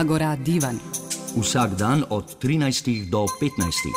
Agora Divan. Vsak dan od 13 do 15.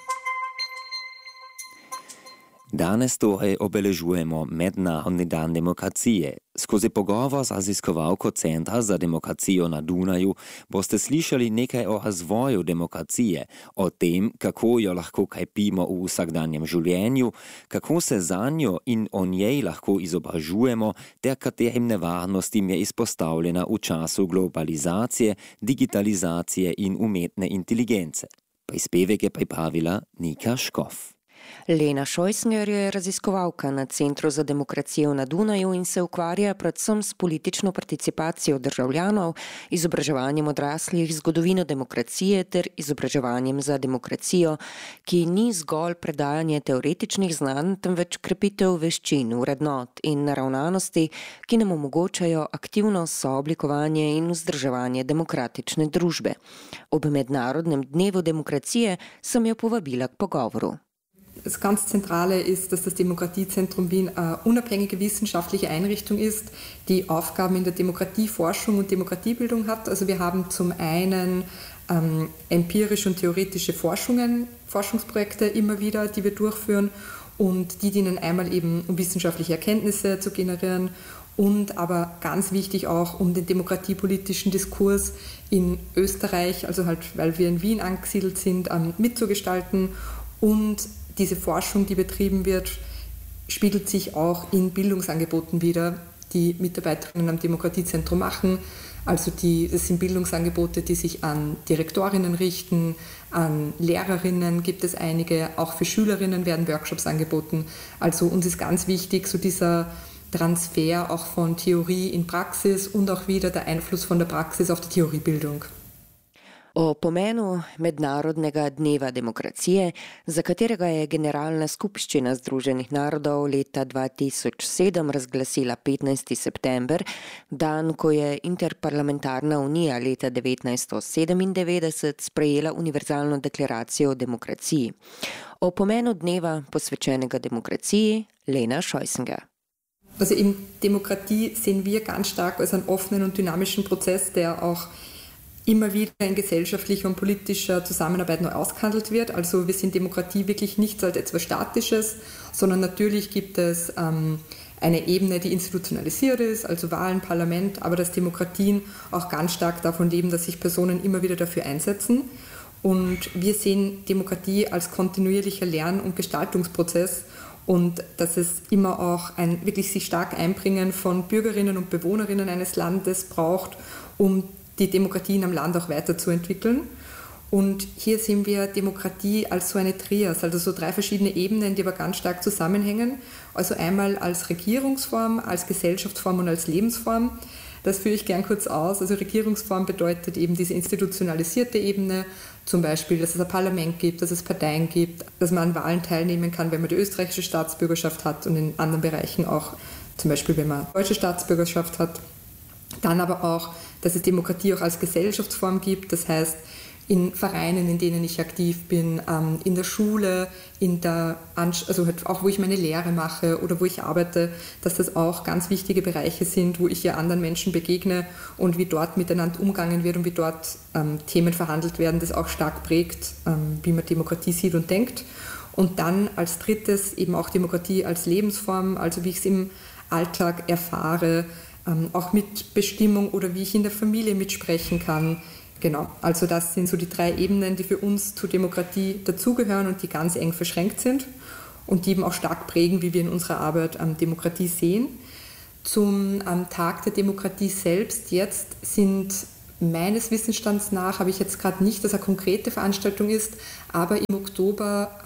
Danes torej obeležujemo Mednarodni dan demokracije. Skozi pogovor z raziskovalko Centra za demokracijo na Dunaju boste slišali nekaj o razvoju demokracije, o tem, kako jo lahko krepimo v vsakdanjem življenju, kako se zanjo in o njej lahko izobražujemo, ter katerim nevarnostim je izpostavljena v času globalizacije, digitalizacije in umetne inteligence. Prispevek je pripravila Nika Škof. Lena Šojsnger je raziskovalka na Centru za demokracijo na Dunaju in se ukvarja predvsem s politično participacijo državljanov, izobraževanjem odraslih, zgodovino demokracije ter izobraževanjem za demokracijo, ki ni zgolj predajanje teoretičnih znanj, temveč krepitev veščin, vrednot in naravnanosti, ki nam omogočajo aktivno sooblikovanje in vzdrževanje demokratične družbe. Ob Mednarodnem dnevu demokracije sem jo povabila k pogovoru. Das ganz Zentrale ist, dass das Demokratiezentrum Wien eine unabhängige wissenschaftliche Einrichtung ist, die Aufgaben in der Demokratieforschung und Demokratiebildung hat. Also wir haben zum einen empirische und theoretische Forschungsprojekte immer wieder, die wir durchführen und die dienen einmal eben, um wissenschaftliche Erkenntnisse zu generieren und aber ganz wichtig auch, um den demokratiepolitischen Diskurs in Österreich, also halt, weil wir in Wien angesiedelt sind, mitzugestalten. Und diese Forschung, die betrieben wird, spiegelt sich auch in Bildungsangeboten wider, die Mitarbeiterinnen am Demokratiezentrum machen. Also das sind Bildungsangebote, die sich an Direktorinnen richten, an Lehrerinnen gibt es einige, auch für Schülerinnen werden Workshops angeboten. Also uns ist ganz wichtig, so dieser Transfer auch von Theorie in Praxis und auch wieder der Einfluss von der Praxis auf die Theoriebildung. O pomenu Mednarodnega dneva demokracije, za katerega je Generalna skupščina Združenih narodov leta 2007 razglasila 15. september, dan, ko je Interparlamentarna unija leta 1997 sprejela univerzalno deklaracijo o demokraciji. O pomenu dneva posvečenega demokraciji Lena Šojsnger. Also in Demokratie sehen wir ganz stark als einen offenen und dynamischen Prozess, der auch immer wieder in gesellschaftlicher und politischer Zusammenarbeit neu ausgehandelt wird. Also wir sehen Demokratie wirklich nicht als etwas Statisches, sondern natürlich gibt es eine Ebene, die institutionalisiert ist, also Wahlen, Parlament, aber dass Demokratien auch ganz stark davon leben, dass sich Personen immer wieder dafür einsetzen. Und wir sehen Demokratie als kontinuierlicher Lern- und Gestaltungsprozess und dass es immer auch ein wirklich sich stark Einbringen von Bürgerinnen und Bewohnerinnen eines Landes braucht, um die Demokratien am Land auch weiterzuentwickeln. Und hier sehen wir Demokratie als so eine Trias, also so 3 verschiedene Ebenen, die aber ganz stark zusammenhängen. Also einmal als Regierungsform, als Gesellschaftsform und als Lebensform. Das führe ich gern kurz aus. Also Regierungsform bedeutet eben diese institutionalisierte Ebene, zum Beispiel, dass es ein Parlament gibt, dass es Parteien gibt, dass man an Wahlen teilnehmen kann, wenn man die österreichische Staatsbürgerschaft hat und in anderen Bereichen auch, zum Beispiel, wenn man deutsche Staatsbürgerschaft hat. Dann aber auch, dass es Demokratie auch als Gesellschaftsform gibt, das heißt in Vereinen, in denen ich aktiv bin, in der Schule, also halt auch wo ich meine Lehre mache oder wo ich arbeite, dass das auch ganz wichtige Bereiche sind, wo ich ja anderen Menschen begegne und wie dort miteinander umgegangen wird und wie dort Themen verhandelt werden, das auch stark prägt, wie man Demokratie sieht und denkt. Und dann als drittes eben auch Demokratie als Lebensform, also wie ich es im Alltag erfahre, auch mit Bestimmung oder wie ich in der Familie mitsprechen kann. Genau, also das sind so die 3 Ebenen, die für uns zur Demokratie dazugehören und die ganz eng verschränkt sind und die eben auch stark prägen, wie wir in unserer Arbeit Demokratie sehen. Zum Tag der Demokratie selbst jetzt sind meines Wissensstands nach, habe ich jetzt gerade nicht, dass eine konkrete Veranstaltung ist, aber im Oktober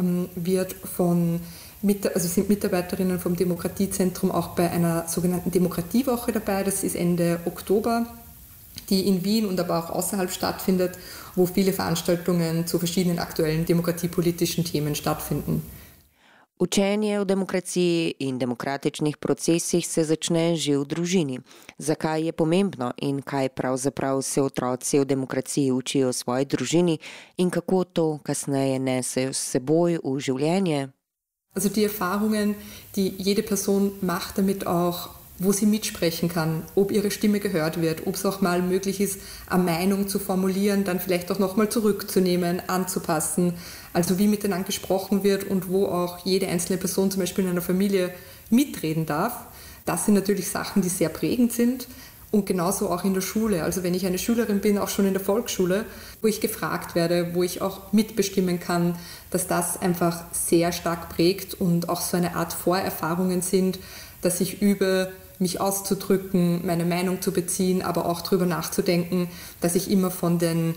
sind Mitarbeiterinnen vom Demokratiezentrum auch bei einer sogenannten Demokratiewoche dabei. Das ist Ende Oktober, die in Wien und aber auch außerhalb stattfindet, wo viele Veranstaltungen zu verschiedenen aktuellen demokratiepolitischen Themen stattfinden. Učenje o demokraciji in demokratičnih procesih se začne že v družini. Zakaj je pomembno in kaj pravzaprav se otroci o demokraciji učijo v svoji družini in kako to kasneje nesejo s seboj v življenje? Also die Erfahrungen, die jede Person macht, damit auch wo sie mitsprechen kann, ob ihre Stimme gehört wird, ob es auch mal möglich ist, eine Meinung zu formulieren, dann vielleicht auch nochmal zurückzunehmen, anzupassen, also wie miteinander gesprochen wird und wo auch jede einzelne Person zum Beispiel in einer Familie mitreden darf. Das sind natürlich Sachen, die sehr prägend sind. Und genauso auch in der Schule. Also wenn ich eine Schülerin bin, auch schon in der Volksschule, wo ich gefragt werde, wo ich auch mitbestimmen kann, dass das einfach sehr stark prägt und auch so eine Art Vorerfahrungen sind, dass ich übe, mich auszudrücken, meine Meinung zu beziehen, aber auch darüber nachzudenken, dass ich immer von dem,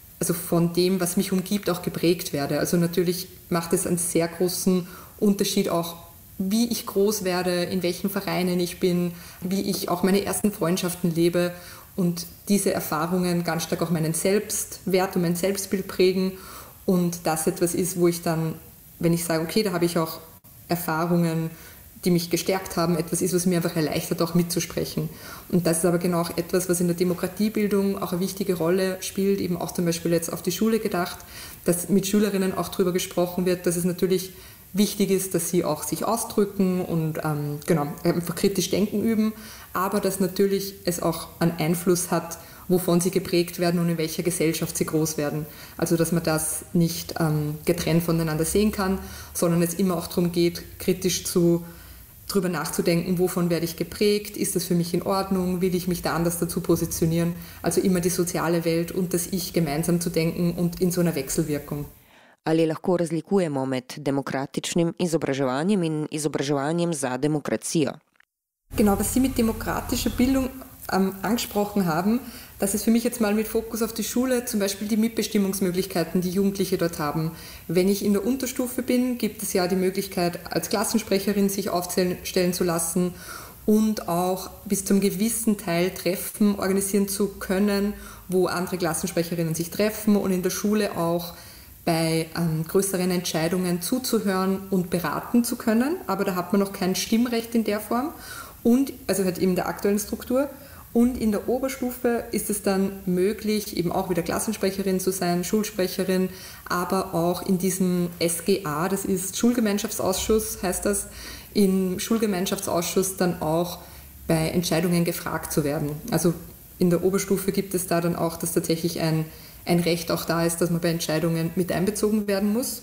was mich umgibt, auch geprägt werde. Also natürlich macht es einen sehr großen Unterschied auch, wie ich groß werde, in welchen Vereinen ich bin, wie ich auch meine ersten Freundschaften lebe und diese Erfahrungen ganz stark auch meinen Selbstwert und mein Selbstbild prägen und das etwas ist, wo ich dann, wenn ich sage, okay, da habe ich auch Erfahrungen, die mich gestärkt haben, etwas ist, was mir einfach erleichtert, auch mitzusprechen. Und das ist aber genau auch etwas, was in der Demokratiebildung auch eine wichtige Rolle spielt, eben auch zum Beispiel jetzt auf die Schule gedacht, dass mit Schülerinnen auch darüber gesprochen wird, dass es natürlich wichtig ist, dass sie auch sich ausdrücken und einfach kritisch denken üben, aber dass natürlich es auch einen Einfluss hat, wovon sie geprägt werden und in welcher Gesellschaft sie groß werden. Also dass man das nicht getrennt voneinander sehen kann, sondern es immer auch darum geht, kritisch drüber nachzudenken, wovon werde ich geprägt, ist das für mich in Ordnung, will ich mich da anders dazu positionieren. Also immer die soziale Welt und das Ich gemeinsam zu denken und in so einer Wechselwirkung. Ali lahko razlikujemo med demokratičnim izobraževanjem in izobraževanjem za demokracijo? Genau, was Sie mit demokratischer Bildung angesprochen haben, das ist für mich jetzt mal mit Fokus auf die Schule, zum Beispiel die Mitbestimmungsmöglichkeiten, die Jugendliche dort haben. Wenn ich in der Unterstufe bin, gibt es ja die Möglichkeit, als Klassensprecherin sich aufstellen zu lassen und auch bis zum gewissen Teil Treffen organisieren zu können, wo andere Klassensprecherinnen sich treffen und in der Schule auch bei größeren Entscheidungen zuzuhören und beraten zu können, aber da hat man noch kein Stimmrecht in der Form und also halt eben der aktuellen Struktur. Und in der Oberstufe ist es dann möglich, eben auch wieder Klassensprecherin zu sein, Schulsprecherin, aber auch in diesem SGA, das ist Schulgemeinschaftsausschuss, heißt das, im Schulgemeinschaftsausschuss dann auch bei Entscheidungen gefragt zu werden. Also in der Oberstufe gibt es da dann auch, dass tatsächlich ein Recht auch da ist, dass man bei Entscheidungen mit einbezogen werden muss.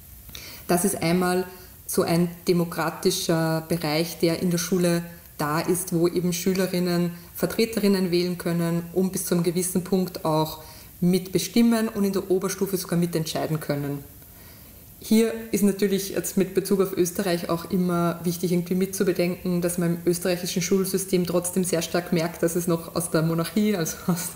Das ist einmal so ein demokratischer Bereich, der in der Schule da ist, wo eben Schülerinnen Vertreterinnen wählen können und bis zu einem gewissen Punkt auch mitbestimmen und in der Oberstufe sogar mitentscheiden können. Hier ist natürlich jetzt mit Bezug auf Österreich auch immer wichtig, irgendwie mitzubedenken, dass man im österreichischen Schulsystem trotzdem sehr stark merkt, dass es noch aus der Monarchie, also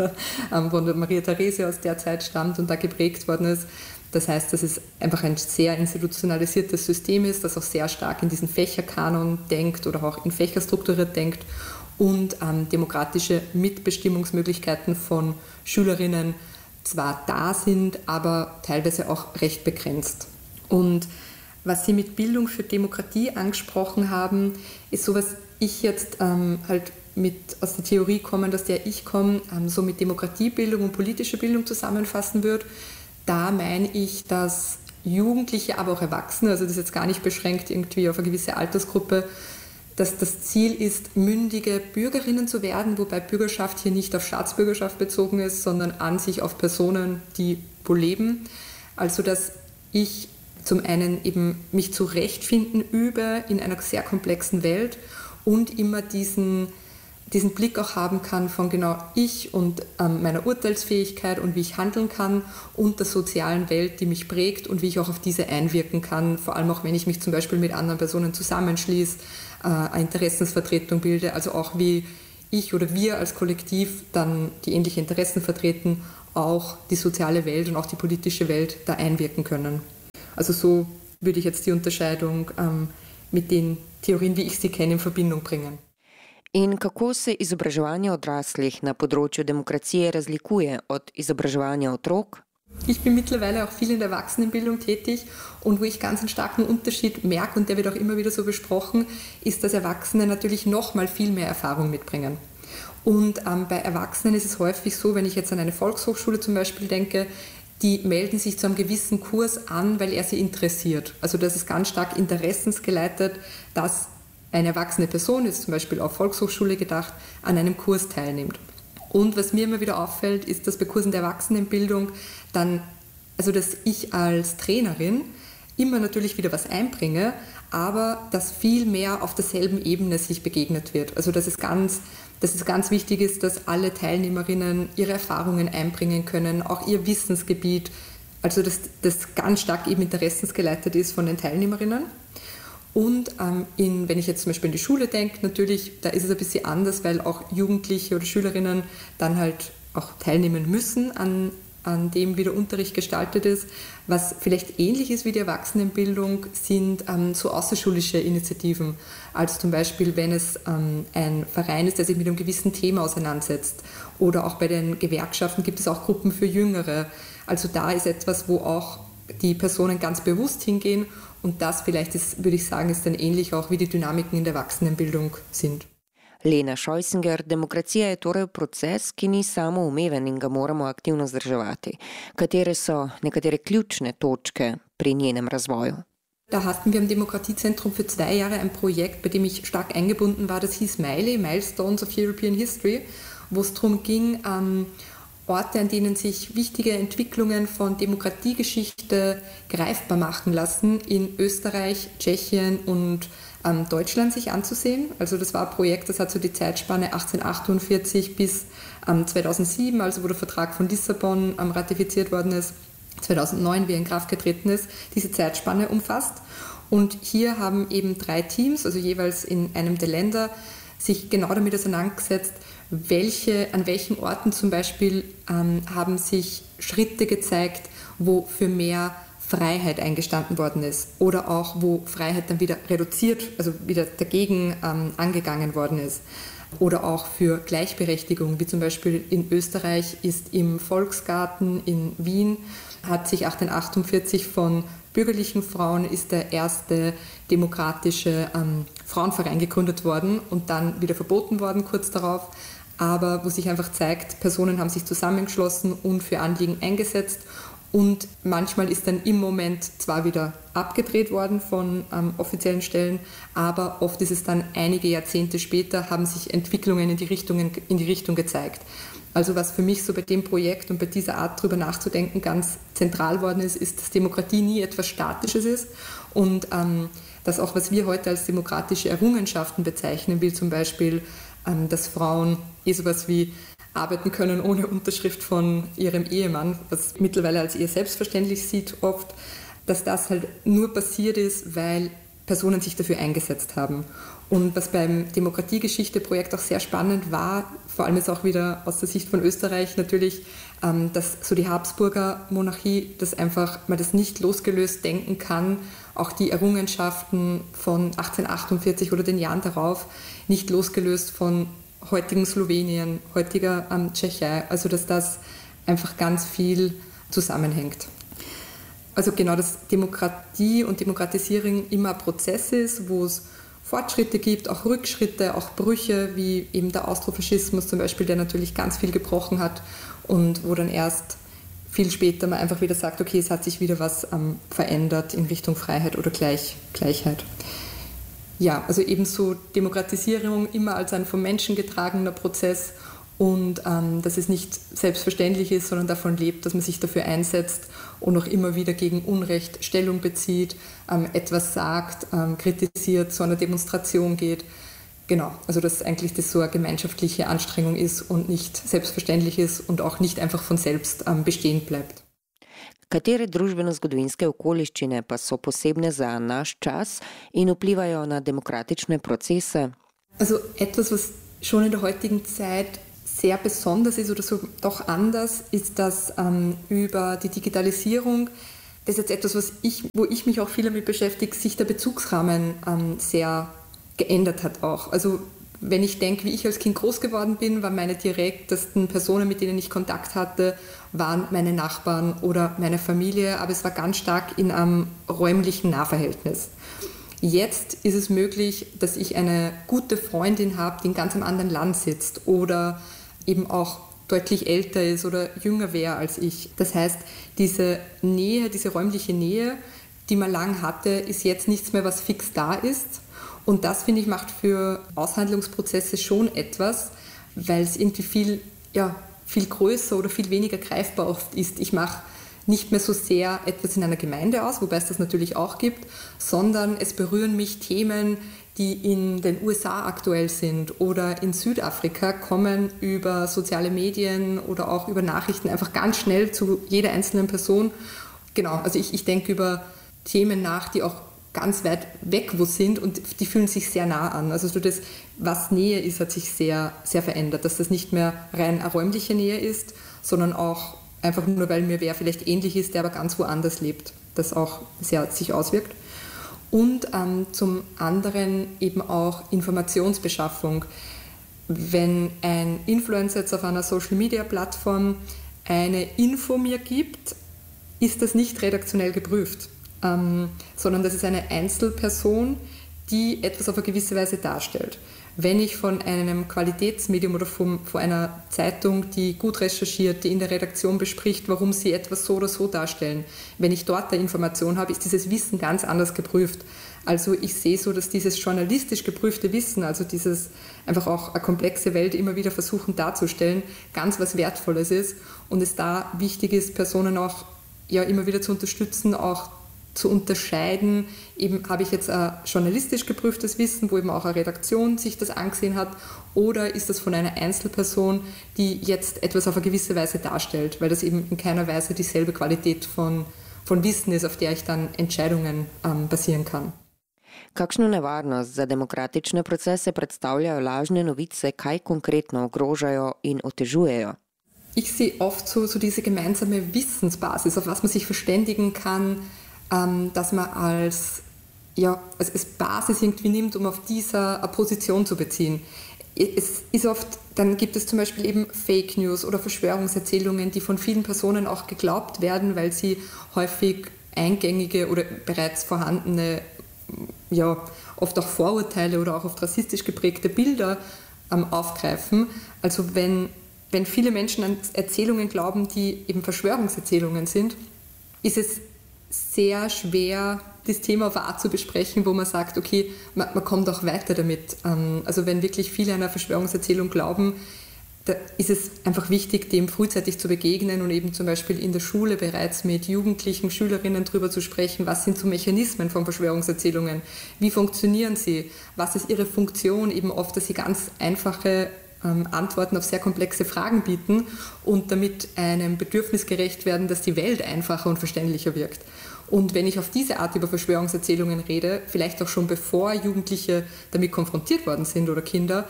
von der Maria Theresia aus der Zeit stammt und da geprägt worden ist. Das heißt, dass es einfach ein sehr institutionalisiertes System ist, das auch sehr stark in diesen Fächerkanon denkt oder auch in Fächer strukturiert denkt und demokratische Mitbestimmungsmöglichkeiten von Schülerinnen zwar da sind, aber teilweise auch recht begrenzt. Und was Sie mit Bildung für Demokratie angesprochen haben, ist so, was ich jetzt halt aus der Theorie kommen, aus der ich komme, so mit Demokratiebildung und politischer Bildung zusammenfassen würde. Da meine ich, dass Jugendliche, aber auch Erwachsene, also das ist jetzt gar nicht beschränkt irgendwie auf eine gewisse Altersgruppe, dass das Ziel ist, mündige Bürgerinnen zu werden, wobei Bürgerschaft hier nicht auf Staatsbürgerschaft bezogen ist, sondern an sich auf Personen, die wo leben. Also dass ich zum einen eben mich zurechtfinden übe in einer sehr komplexen Welt und immer diesen Blick auch haben kann von genau ich und meiner Urteilsfähigkeit und wie ich handeln kann und der sozialen Welt, die mich prägt und wie ich auch auf diese einwirken kann, vor allem auch wenn ich mich zum Beispiel mit anderen Personen zusammenschließe, eine Interessensvertretung bilde, also auch wie ich oder wir als Kollektiv dann die ähnlichen Interessen vertreten, auch die soziale Welt und auch die politische Welt da einwirken können. Also so würde ich jetzt die Unterscheidung mit den Theorien, wie ich sie kenne, in Verbindung bringen. In kako se izobraževanje odraslih na področju demokracije razlikuje od izobraževanja otrok? Ich bin mittlerweile auch viel in der Erwachsenenbildung tätig und wo ich ganz einen starken Unterschied merke und der wird auch immer wieder so besprochen, ist, dass Erwachsene natürlich noch mal viel mehr Erfahrung mitbringen. Und bei Erwachsenen ist es häufig so, wenn ich jetzt an eine Volkshochschule zum Beispiel denke, die melden sich zu einem gewissen Kurs an, weil er sie interessiert. Also das ist ganz stark interessensgeleitet, dass eine erwachsene Person, ist zum Beispiel auf Volkshochschule gedacht, an einem Kurs teilnimmt. Und was mir immer wieder auffällt, ist, dass bei Kursen der Erwachsenenbildung dass ich als Trainerin immer natürlich wieder was einbringe, aber dass viel mehr auf derselben Ebene sich begegnet wird. Also dass es ganz wichtig ist, dass alle Teilnehmerinnen ihre Erfahrungen einbringen können, auch ihr Wissensgebiet, also dass das ganz stark eben interessensgeleitet ist von den Teilnehmerinnen. Und wenn ich jetzt zum Beispiel in die Schule denke, natürlich, da ist es ein bisschen anders, weil auch Jugendliche oder Schülerinnen dann halt auch teilnehmen müssen an dem, wie der Unterricht gestaltet ist. Was vielleicht ähnlich ist wie die Erwachsenenbildung, sind so außerschulische Initiativen. Also zum Beispiel, wenn es ein Verein ist, der sich mit einem gewissen Thema auseinandersetzt. Oder auch bei den Gewerkschaften gibt es auch Gruppen für Jüngere. Also da ist etwas, wo auch die Personen ganz bewusst hingehen. Und das vielleicht ist, würde ich sagen, ist dann ähnlich auch, wie die Dynamiken in der Erwachsenenbildung sind. Lena Scheussenger, demokracija je torej proces, ki ni samo umeven in ga moramo aktivno vzdrževati. Katere so nekatere ključne točke pri njenem razvoju? Da hatten wir am Demokratiezentrum für 2 Jahre ein Projekt, bei dem ich stark eingebunden war. Das hieß Milestones of European History, wo es darum ging, Orte, an denen sich wichtige Entwicklungen von Demokratiegeschichte greifbar machen lassen, in Österreich, Tschechien und Deutschland sich anzusehen. Also das war ein Projekt, das hat so die Zeitspanne 1848 bis 2007, also wo der Vertrag von Lissabon ratifiziert worden ist, 2009, wie er in Kraft getreten ist, diese Zeitspanne umfasst. Und hier haben eben 3 Teams, also jeweils in einem der Länder, sich genau damit auseinandergesetzt, an welchen Orten zum Beispiel haben sich Schritte gezeigt, wo für mehr Freiheit eingestanden worden ist oder auch wo Freiheit dann wieder reduziert, also wieder dagegen angegangen worden ist. Oder auch für Gleichberechtigung, wie zum Beispiel in Österreich ist im Volksgarten in Wien, hat sich 1848 von bürgerlichen Frauen ist der erste demokratische Frauenverein gegründet worden und dann wieder verboten worden kurz darauf, aber wo sich einfach zeigt, Personen haben sich zusammengeschlossen und für Anliegen eingesetzt. Und manchmal ist dann im Moment zwar wieder abgedreht worden von offiziellen Stellen, aber oft ist es dann einige Jahrzehnte später, haben sich Entwicklungen in die Richtung gezeigt. Also was für mich so bei dem Projekt und bei dieser Art drüber nachzudenken ganz zentral worden ist, dass Demokratie nie etwas Statisches ist und dass auch was wir heute als demokratische Errungenschaften bezeichnen, wie zum Beispiel, dass Frauen sowas wie arbeiten können ohne Unterschrift von ihrem Ehemann, was mittlerweile als eher selbstverständlich sieht oft, dass das halt nur passiert ist, weil Personen sich dafür eingesetzt haben. Und was beim Demokratiegeschichte-Projekt auch sehr spannend war, vor allem jetzt auch wieder aus der Sicht von Österreich natürlich, dass so die Habsburger Monarchie, dass einfach man das nicht losgelöst denken kann, auch die Errungenschaften von 1848 oder den Jahren darauf nicht losgelöst von heutigen Slowenien, heutiger Tschechei, also dass das einfach ganz viel zusammenhängt. Also genau, dass Demokratie und Demokratisierung immer ein Prozess ist, wo es Fortschritte gibt, auch Rückschritte, auch Brüche, wie eben der Austrofaschismus zum Beispiel, der natürlich ganz viel gebrochen hat und wo dann erst viel später man einfach wieder sagt, okay, es hat sich wieder was verändert in Richtung Freiheit oder Gleichheit. Ja, also ebenso Demokratisierung immer als ein vom Menschen getragener Prozess und dass es nicht selbstverständlich ist, sondern davon lebt, dass man sich dafür einsetzt und auch immer wieder gegen Unrecht Stellung bezieht, etwas sagt, kritisiert, zu einer Demonstration geht. Genau, also dass eigentlich das so eine gemeinschaftliche Anstrengung ist und nicht selbstverständlich ist und auch nicht einfach von selbst bestehen bleibt. Katere družbeno-zgodovinske okoliščine pa so posebne za naš čas in vplivajo na demokratične Prozesse? Also etwas, was schon in der heutigen Zeit sehr besonders ist oder so doch anders, ist, dass über die Digitalisierung, das ist jetzt etwas, wo ich mich auch viel damit beschäftige, sich der Bezugsrahmen sehr geändert hat auch. Also wenn ich denke, wie ich als Kind groß geworden bin, waren meine direktesten Personen, mit denen ich Kontakt hatte, waren meine Nachbarn oder meine Familie, aber es war ganz stark in einem räumlichen Nahverhältnis. Jetzt ist es möglich, dass ich eine gute Freundin habe, die in ganz einem anderen Land sitzt oder eben auch deutlich älter ist oder jünger wäre als ich. Das heißt, diese Nähe, diese räumliche Nähe, die man lang hatte, ist jetzt nichts mehr, was fix da ist. Und das, finde ich, macht für Aushandlungsprozesse schon etwas, weil es irgendwie viel größer oder viel weniger greifbar oft ist. Ich mache nicht mehr so sehr etwas in einer Gemeinde aus, wobei es das natürlich auch gibt, sondern es berühren mich Themen, die in den USA aktuell sind oder in Südafrika, kommen über soziale Medien oder auch über Nachrichten einfach ganz schnell zu jeder einzelnen Person. Genau, also ich denke über Themen nach, die auch ganz weit weg wo sind und die fühlen sich sehr nah an. Also so das, was Nähe ist, hat sich sehr, sehr verändert, dass das nicht mehr rein eine räumliche Nähe ist, sondern auch einfach nur, weil mir wer vielleicht ähnlich ist, der aber ganz woanders lebt, das auch sehr sich auswirkt. Und zum anderen eben auch Informationsbeschaffung. Wenn ein Influencer jetzt auf einer Social-Media-Plattform eine Info mir gibt, ist das nicht redaktionell geprüft, sondern das ist eine Einzelperson, die etwas auf eine gewisse Weise darstellt. Wenn ich von einem Qualitätsmedium oder von einer Zeitung, die gut recherchiert, die in der Redaktion bespricht, warum sie etwas so oder so darstellen, wenn ich dort eine Information habe, ist dieses Wissen ganz anders geprüft. Also ich sehe so, dass dieses journalistisch geprüfte Wissen, also dieses einfach auch eine komplexe Welt immer wieder versuchen darzustellen, ganz was Wertvolles ist und es da wichtig ist, Personen auch immer wieder zu unterstützen, auch zu unterscheiden, eben habe ich jetzt ein journalistisch geprüftes Wissen, wo eben auch eine Redaktion sich das angesehen hat, oder ist das von einer Einzelperson, die jetzt etwas auf eine gewisse Weise darstellt, weil das eben in keiner Weise dieselbe Qualität von Wissen ist, auf der ich dann Entscheidungen basieren kann. Kakšno nevarnost za demokratične procese predstavljajo lažne novice, kaj konkretno ogrožajo in otežujejo? Ich sehe oft so diese gemeinsame Wissensbasis, auf was man sich verständigen kann, dass man als Basis irgendwie nimmt, um auf dieser eine Position zu beziehen. Es ist oft, dann gibt es zum Beispiel eben Fake News oder Verschwörungserzählungen, die von vielen Personen auch geglaubt werden, weil sie häufig eingängige oder bereits vorhandene, oft auch Vorurteile oder auch oft rassistisch geprägte Bilder aufgreifen. Also wenn viele Menschen an Erzählungen glauben, die eben Verschwörungserzählungen sind, ist es sehr schwer, das Thema auf eine Art zu besprechen, wo man sagt, okay, man kommt auch weiter damit. Also wenn wirklich viele einer Verschwörungserzählung glauben, da ist es einfach wichtig, dem frühzeitig zu begegnen und eben zum Beispiel in der Schule bereits mit Jugendlichen, Schülerinnen darüber zu sprechen, was sind so Mechanismen von Verschwörungserzählungen, wie funktionieren sie, was ist ihre Funktion, eben oft, dass sie ganz einfache Antworten auf sehr komplexe Fragen bieten und damit einem Bedürfnis gerecht werden, dass die Welt einfacher und verständlicher wirkt. Und wenn ich auf diese Art über Verschwörungserzählungen rede, vielleicht auch schon bevor Jugendliche damit konfrontiert worden sind oder Kinder,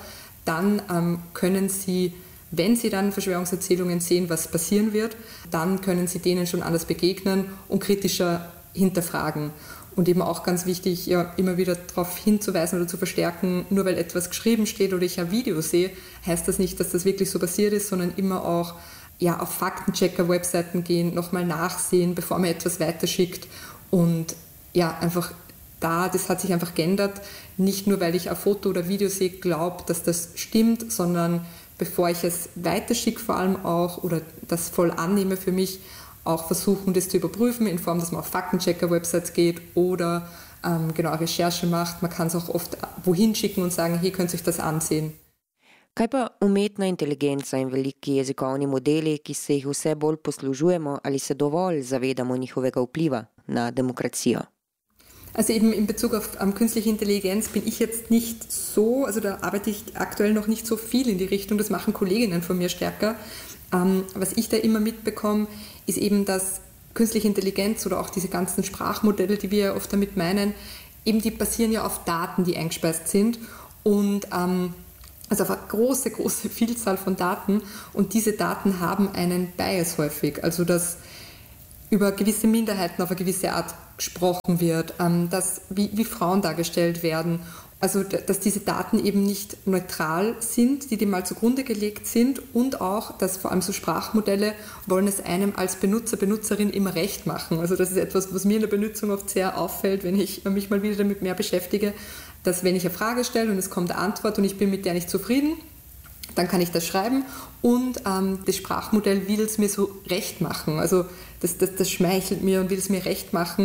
dann können sie, wenn sie dann Verschwörungserzählungen sehen, was passieren wird, dann können sie denen schon anders begegnen und kritischer hinterfragen. Und eben auch ganz wichtig, immer wieder darauf hinzuweisen oder zu verstärken, nur weil etwas geschrieben steht oder ich ein Video sehe, heißt das nicht, dass das wirklich so passiert ist, sondern immer auch auf Faktenchecker-Webseiten gehen, nochmal nachsehen, bevor man etwas weiterschickt. Und einfach das hat sich einfach geändert. Nicht nur, weil ich ein Foto oder Video sehe, glaube, dass das stimmt, sondern bevor ich es weiterschicke vor allem auch oder das voll annehme für mich, auch versuchen, das zu überprüfen, in Form, dass man auf Faktenchecker-Websites geht oder Recherche macht. Man kann es auch oft wohin schicken und sagen, hier könnt ihr euch das ansehen. Kaj pa umetna inteligenca in veliki jezikovni modeli, ki se jih vse bolj poslužujemo, ali se dovolj zavedamo njihovega vpliva na demokracijo? Also eben in Bezug auf künstliche Intelligenz bin ich jetzt nicht so, also da arbeite ich aktuell noch nicht so viel in die Richtung, das machen Kolleginnen von mir stärker. Was ich da immer mitbekomme, ist eben, dass künstliche Intelligenz oder auch diese ganzen Sprachmodelle, die wir oft damit meinen, eben die basieren ja auf Daten, die eingespeist sind und also auf eine große, große Vielzahl von Daten und diese Daten haben einen Bias häufig, also dass über gewisse Minderheiten auf eine gewisse Art gesprochen wird, dass wie Frauen dargestellt werden. Also dass diese Daten eben nicht neutral sind, die dem mal zugrunde gelegt sind und auch, dass vor allem so Sprachmodelle wollen es einem als Benutzer, Benutzerin immer recht machen. Also das ist etwas, was mir in der Benutzung oft sehr auffällt, wenn ich mich mal wieder damit mehr beschäftige, dass wenn ich eine Frage stelle und es kommt eine Antwort und ich bin mit der nicht zufrieden, dann kann ich das schreiben und das Sprachmodell will es mir so recht machen. Also das schmeichelt mir und will es mir recht machen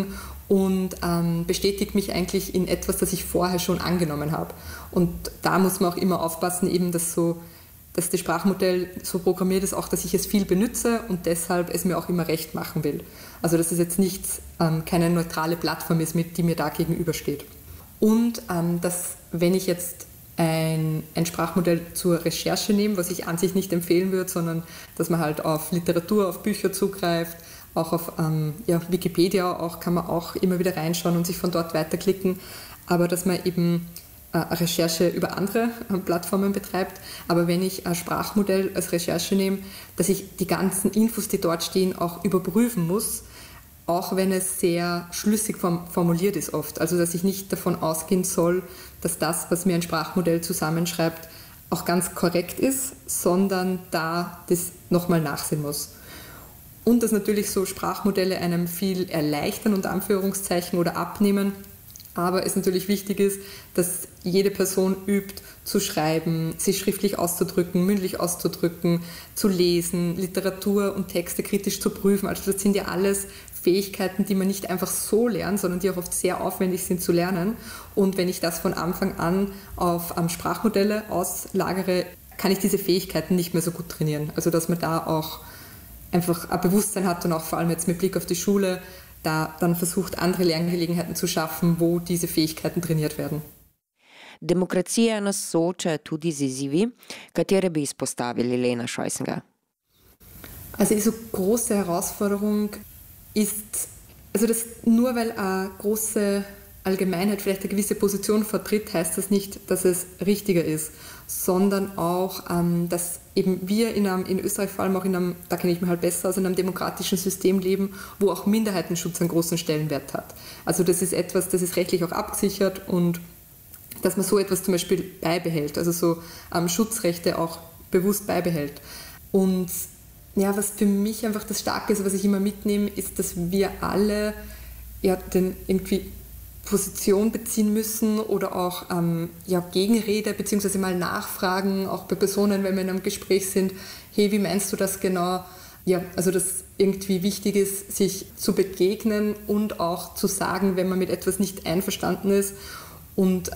und bestätigt mich eigentlich in etwas, das ich vorher schon angenommen habe. Und da muss man auch immer aufpassen, eben dass das Sprachmodell so programmiert ist, auch dass ich es viel benutze und deshalb es mir auch immer recht machen will. Also dass es jetzt keine neutrale Plattform ist, die mir da gegenübersteht. Und dass, wenn ich jetzt ein Sprachmodell zur Recherche nehme, was ich an sich nicht empfehlen würde, sondern dass man halt auf Literatur, auf Bücher zugreift, auch auf Wikipedia kann man auch immer wieder reinschauen und sich von dort weiterklicken, aber dass man eben Recherche über andere Plattformen betreibt. Aber wenn ich ein Sprachmodell als Recherche nehme, dass ich die ganzen Infos, die dort stehen, auch überprüfen muss, auch wenn es sehr schlüssig formuliert ist oft. Also dass ich nicht davon ausgehen soll, dass das, was mir ein Sprachmodell zusammenschreibt, auch ganz korrekt ist, sondern da das nochmal nachsehen muss. Und dass natürlich so Sprachmodelle einem viel erleichtern, unter Anführungszeichen, oder abnehmen, aber es natürlich wichtig ist, dass jede Person übt, zu schreiben, sich schriftlich auszudrücken, mündlich auszudrücken, zu lesen, Literatur und Texte kritisch zu prüfen. Also das sind ja alles Fähigkeiten, die man nicht einfach so lernt, sondern die auch oft sehr aufwendig sind zu lernen. Und wenn ich das von Anfang an auf Sprachmodelle auslagere, kann ich diese Fähigkeiten nicht mehr so gut trainieren. Also dass man da auch einfach ein Bewusstsein hat und auch vor allem jetzt mit Blick auf die Schule, da dann versucht, andere Lerngelegenheiten zu schaffen, wo diese Fähigkeiten trainiert werden. Demokracija nas sooča tudi z izzivi, katere bi izpostavili, Lena Scheussenger? Also diese große Herausforderung ist, also das, nur weil eine große Allgemeinheit vielleicht eine gewisse Position vertritt, heißt das nicht, dass es richtiger ist, sondern auch, dass eben wir in Österreich vor allem auch da kenne ich mich halt besser aus, in einem demokratischen System leben, wo auch Minderheitenschutz einen großen Stellenwert hat. Also das ist etwas, das ist rechtlich auch abgesichert und dass man so etwas zum Beispiel beibehält, also so Schutzrechte auch bewusst beibehält. Und ja, was für mich einfach das Starke ist, was ich immer mitnehme, ist, dass wir alle den irgendwie Position beziehen müssen oder auch Gegenrede bzw. mal nachfragen, auch bei Personen, wenn wir in einem Gespräch sind, hey, wie meinst du das genau? Ja, also dass irgendwie wichtig ist, sich zu begegnen und auch zu sagen, wenn man mit etwas nicht einverstanden ist und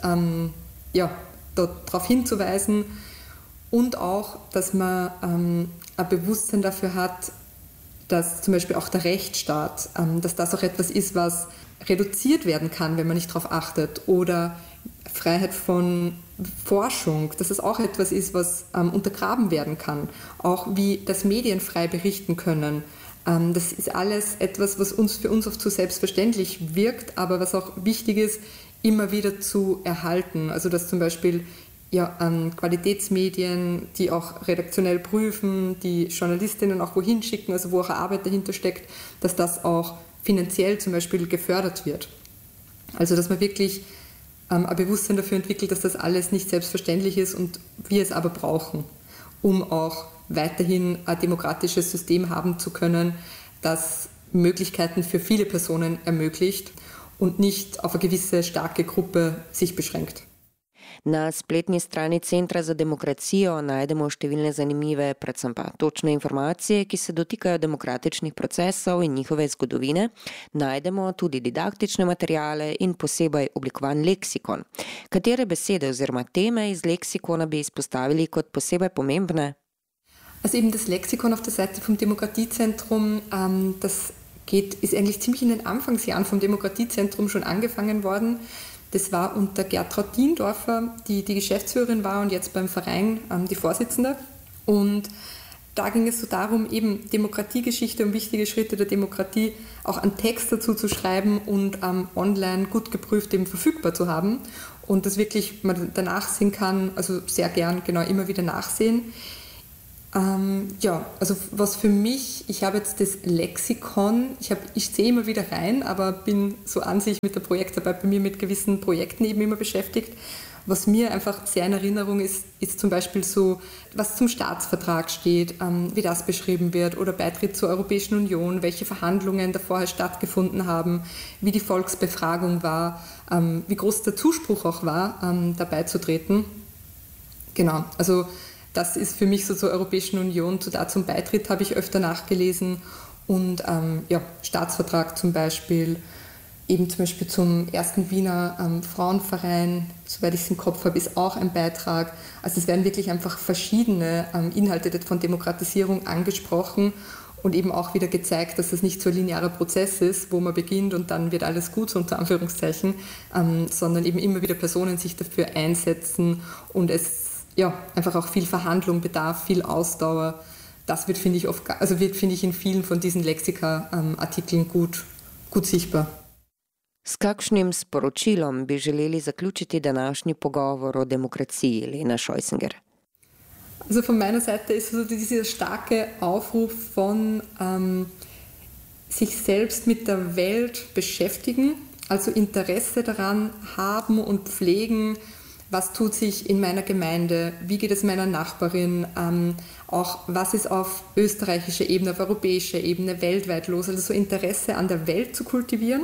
darauf hinzuweisen und auch, dass man ein Bewusstsein dafür hat, dass zum Beispiel auch der Rechtsstaat, dass das auch etwas ist, was reduziert werden kann, wenn man nicht darauf achtet, oder Freiheit von Forschung, dass es auch etwas ist, was untergraben werden kann, auch wie das Medien frei berichten können. Das ist alles etwas, was für uns oft so selbstverständlich wirkt, aber was auch wichtig ist, immer wieder zu erhalten. Also dass zum Beispiel Qualitätsmedien, die auch redaktionell prüfen, die Journalistinnen auch wohin schicken, also wo auch eine Arbeit dahinter steckt, dass das auch finanziell zum Beispiel gefördert wird. Also dass man wirklich ein Bewusstsein dafür entwickelt, dass das alles nicht selbstverständlich ist und wir es aber brauchen, um auch weiterhin ein demokratisches System haben zu können, das Möglichkeiten für viele Personen ermöglicht und nicht auf eine gewisse starke Gruppe sich beschränkt. Na spletni strani Centra za demokracijo najdemo številne zanimive, predvsem pa točne informacije, ki se dotikajo demokratičnih procesov in njihove zgodovine. Najdemo tudi didaktične materiale in posebej oblikovan leksikon. Katere besede oziroma teme iz leksikona bi izpostavili kot posebej pomembne? Also eben das Lexikon auf der Seite vom Demokratiezentrum, ist eigentlich ziemlich in den Anfangsjahren vom Demokratiezentrum schon angefangen worden. Das war unter Gertraud Diendorfer, die Geschäftsführerin war und jetzt beim Verein die Vorsitzende. Und da ging es so darum, eben Demokratiegeschichte und wichtige Schritte der Demokratie auch einen Text dazu zu schreiben und online gut geprüft eben verfügbar zu haben. Und das wirklich man danach sehen kann, also sehr gern genau immer wieder nachsehen. Also was für mich, ich habe jetzt das Lexikon, ich sehe immer wieder rein, aber bin so an sich mit der Projektarbeit bei mir mit gewissen Projekten eben immer beschäftigt. Was mir einfach sehr in Erinnerung ist zum Beispiel so, was zum Staatsvertrag steht, wie das beschrieben wird, oder Beitritt zur Europäischen Union, welche Verhandlungen da vorher stattgefunden haben, wie die Volksbefragung war, wie groß der Zuspruch auch war, dabei zu treten. Genau, also das ist für mich so zur Europäischen Union, zum Beitritt habe ich öfter nachgelesen und Staatsvertrag zum Beispiel. eben zum Beispiel zum ersten Wiener Frauenverein, soweit ich es im Kopf habe, ist auch ein Beitrag. Also es werden wirklich einfach verschiedene Inhalte von Demokratisierung angesprochen und eben auch wieder gezeigt, dass das nicht so ein linearer Prozess ist, wo man beginnt und dann wird alles gut, so unter Anführungszeichen, sondern eben immer wieder Personen sich dafür einsetzen und es einfach auch viel Verhandlung bedarf, viel Ausdauer. Das wird, finde ich, in vielen von diesen Lexika-Artikeln gut sichtbar. S kakšnim sporočilom bi želeli zaključiti današnji pogovor o demokraciji, Lena Scheusinger? Also von meiner Seite ist also dieser starke Aufruf von sich selbst mit der Welt beschäftigen, also Interesse daran haben und pflegen, was tut sich in meiner Gemeinde, wie geht es meiner Nachbarin, auch was ist auf österreichischer Ebene, auf europäischer Ebene, weltweit los, also so Interesse an der Welt zu kultivieren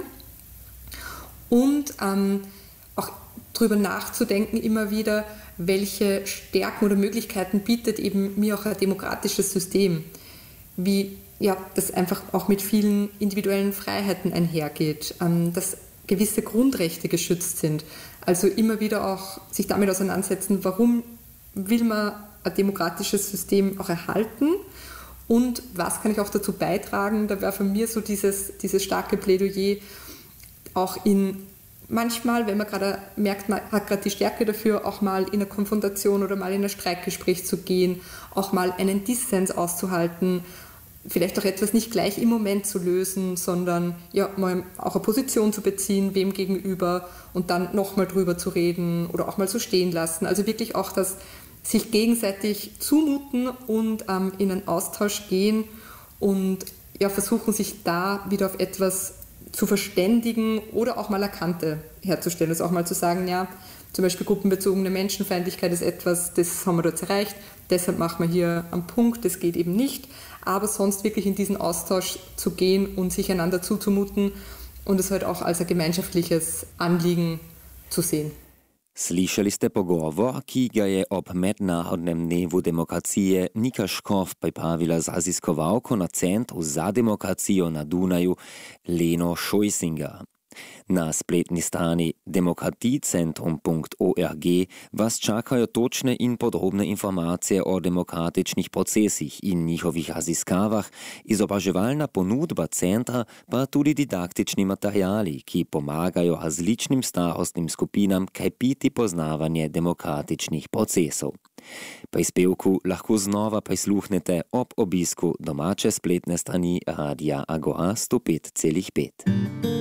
und auch darüber nachzudenken immer wieder, welche Stärken oder Möglichkeiten bietet eben mir auch ein demokratisches System, wie das einfach auch mit vielen individuellen Freiheiten einhergeht, dass gewisse Grundrechte geschützt sind. Also immer wieder auch sich damit auseinandersetzen, warum will man ein demokratisches System auch erhalten und was kann ich auch dazu beitragen. Da wäre von mir so dieses starke Plädoyer auch manchmal, wenn man gerade merkt, man hat gerade die Stärke dafür, auch mal in eine Konfrontation oder mal in ein Streitgespräch zu gehen, auch mal einen Dissens auszuhalten, vielleicht auch etwas nicht gleich im Moment zu lösen, sondern mal auch eine Position zu beziehen, wem gegenüber und dann nochmal drüber zu reden oder auch mal so stehen lassen. Also wirklich auch das sich gegenseitig zumuten und in einen Austausch gehen und versuchen, sich da wieder auf etwas zu verständigen oder auch mal eine Kante herzustellen. Also auch mal zu sagen, zum Beispiel gruppenbezogene Menschenfeindlichkeit ist etwas, das haben wir dort erreicht, deshalb machen wir hier einen Punkt, das geht eben nicht. Aber sonst wirklich in diesen Austausch zu gehen und sich einander zuzumuten und es halt auch als ein gemeinschaftliches Anliegen zu sehen. Slišali ste pogovor, ki ga je ob mednarodnem dnevu demokracije Nika Škof pripravila z raziskovalko na Centru za demokracijo na Dunaju Leno Scheusinger. Na spletni strani demokratiecentrum.org vas čakajo točne in podrobne informacije o demokratičnih procesih in njihovih raziskavah, izobraževalna ponudba centra pa tudi didaktični materiali, ki pomagajo različnim starostnim skupinam krepiti poznavanje demokratičnih procesov. Prispevku lahko znova prisluhnete ob obisku domače spletne strani Radia Agora 105,5.